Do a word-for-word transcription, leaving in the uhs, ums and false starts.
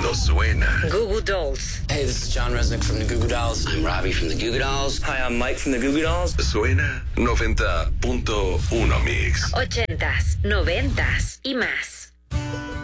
no suena. Goo Goo Dolls. Hey, this is John Resnick from the Goo Goo Dolls. I'm Robbie from the Goo Goo Dolls. Hi, I'm Mike from the Goo Goo Dolls. Suena noventa punto uno Mix. Ochentas, noventas y más.